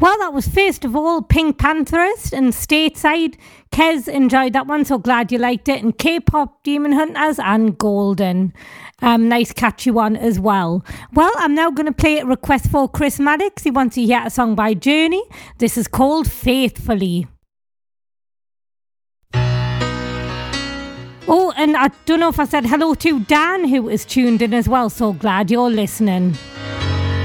Well, that was first of all Pink Pantherist and Stateside. Kez enjoyed that one, so glad you liked it. And K-pop Demon Hunters and Golden. Nice catchy one as well. Well, I'm now going to play a request for Chris Maddox. He wants to hear a song by Journey. This is called Faithfully. Oh, and I don't know if I said hello to Dan, who is tuned in as well, so glad you're listening.